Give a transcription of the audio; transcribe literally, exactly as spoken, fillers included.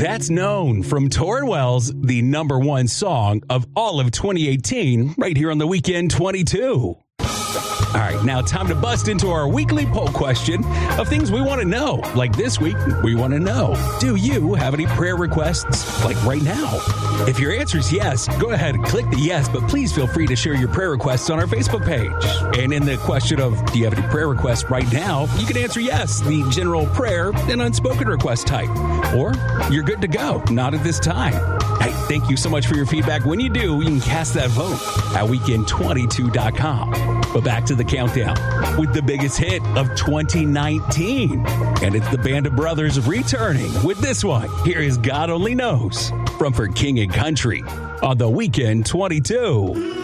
That's Known from Torrin Wells, the number one song of all of twenty eighteen, right here on the Weekend twenty-two. All right, now time to bust into our weekly poll question of things we want to know. Like this week, we want to know, do you have any prayer requests like right now? If your answer is yes, go ahead and click the yes, but please feel free to share your prayer requests on our Facebook page. And in the question of, do you have any prayer requests right now, you can answer yes, the general prayer and unspoken request type. Or you're good to go, not at this time. Hey, thank you so much for your feedback. When you do, you can cast that vote at weekend twenty-two dot com. But back to the countdown with the biggest hit of twenty nineteen. And it's the Band of Brothers returning with this one. Here is God Only Knows from For King and Country on the Weekend twenty-two.